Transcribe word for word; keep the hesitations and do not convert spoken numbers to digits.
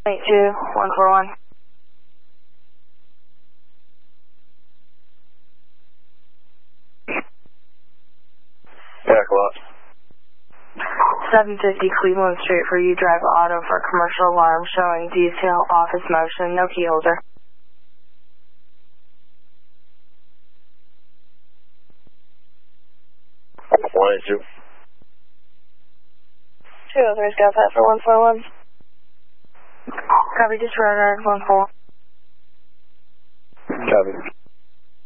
eight two one four one. Yeah, close. seven fifty Cleveland Street for you, drive auto for commercial alarm showing detail office motion, no key holder. one eight two. two oh three Scout Pat for one four one. Copy, disregard one four. Copy.